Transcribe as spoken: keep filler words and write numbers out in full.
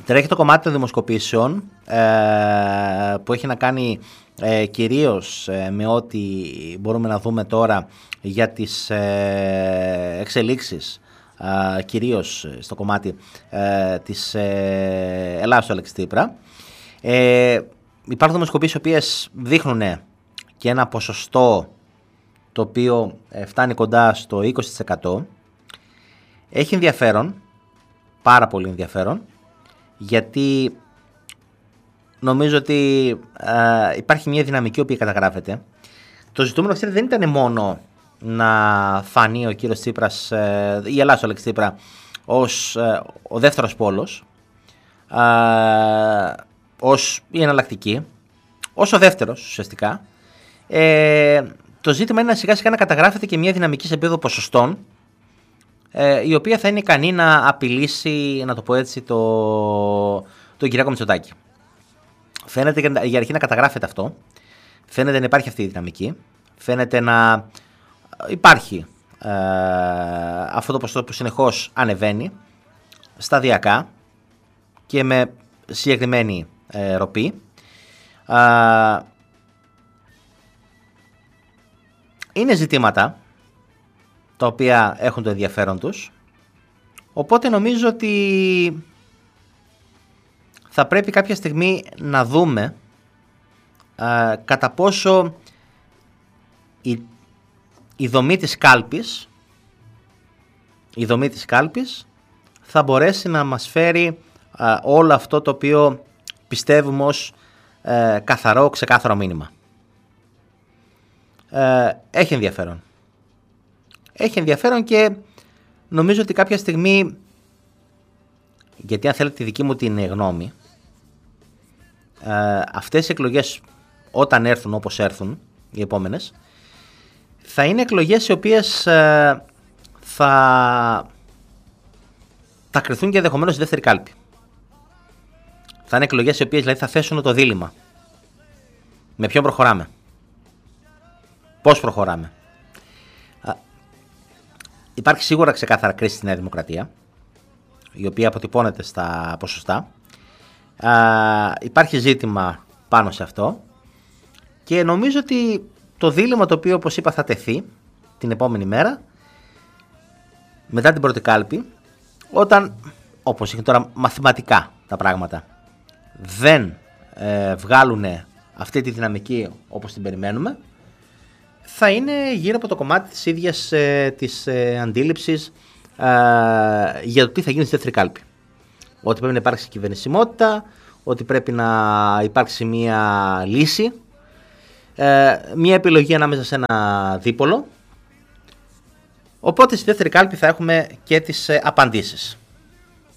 Τρέχει το κομμάτι των δημοσκοπήσεων ε, που έχει να κάνει ε, κυρίως ε, με ό,τι μπορούμε να δούμε τώρα για τις ε, εξελίξεις ε, κυρίως στο κομμάτι ε, της ε, Ελλάδος του Αλέξη Τσίπρα. Ε, υπάρχουν δημοσκοπήσεις οι οποίες δείχνουν και ένα ποσοστό το οποίο φτάνει κοντά στο είκοσι τοις εκατό. Έχει ενδιαφέρον, πάρα πολύ ενδιαφέρον, γιατί νομίζω ότι ε, υπάρχει μια δυναμική η οποία καταγράφεται. Το ζητούμενο δεν ήταν μόνο να φανεί ο κύριος Τσίπρας, ε, η Ελλάδα του Αλέξη Τσίπρα, ως ε, ο δεύτερος πόλος, ε, ως η εναλλακτική, ως ο δεύτερος ουσιαστικά. Ε, το ζήτημα είναι σιγά σιγά να καταγράφεται και μια δυναμική σε επίπεδο ποσοστών, ε, η οποία θα είναι ικανή να απειλήσει, να το πω έτσι, το, τον Κυριάκο Μητσοτάκη. Φαίνεται για αρχή να καταγράφεται αυτό, φαίνεται να υπάρχει αυτή η δυναμική, φαίνεται να υπάρχει ε, αυτό το ποσοστό που συνεχώς ανεβαίνει σταδιακά και με συγκεκριμένη ε, ροπή. Ε, είναι ζητήματα τα οποία έχουν το ενδιαφέρον τους, οπότε νομίζω ότι θα πρέπει κάποια στιγμή να δούμε ε, κατά πόσο η, η δομή της κάλπης η δομή της κάλπης θα μπορέσει να μας φέρει ε, όλο αυτό το οποίο πιστεύουμε ως ε, καθαρό, ξεκάθαρο μήνυμα. Ε, έχει ενδιαφέρον. Έχει ενδιαφέρον και νομίζω ότι κάποια στιγμή, γιατί αν θέλετε τη δική μου την γνώμη, ε, αυτές οι εκλογές όταν έρθουν όπως έρθουν οι επόμενες, θα είναι εκλογές οι οποίες ε, θα, θα κρυθούν και ενδεχομένως στη δεύτερη κάλπη. Θα είναι εκλογές οι οποίες δηλαδή θα θέσουν το δίλημμα. Με ποιον προχωράμε. Πώς προχωράμε. Υπάρχει σίγουρα ξεκάθαρα κρίση στη Νέα Δημοκρατία, η οποία αποτυπώνεται στα ποσοστά. Α, υπάρχει ζήτημα πάνω σε αυτό και νομίζω ότι το δίλημμα το οποίο, όπως είπα, θα τεθεί την επόμενη μέρα μετά την πρώτη κάλπη, όταν, όπως είναι τώρα μαθηματικά τα πράγματα, δεν ε, βγάλουν αυτή τη δυναμική όπως την περιμένουμε, θα είναι γύρω από το κομμάτι της ίδιας ε, της ε, αντίληψης ε, για το τι θα γίνει στη δεύτερη κάλπη. Ότι πρέπει να υπάρξει κυβερνησιμότητα, ότι πρέπει να υπάρξει μια λύση, ε, μια επιλογή ανάμεσα σε ένα δίπολο. Οπότε στη δεύτερη κάλπη θα έχουμε και τις ε, απαντήσεις.